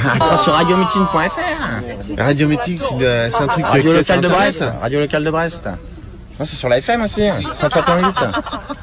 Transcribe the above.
Ça sera sur radiomeeting.fr. Radio Meeting, c'est un truc Radio que locale de ça Brest. intéresse. Radio locale de Brest. Non, c'est sur la FM aussi. 103.8.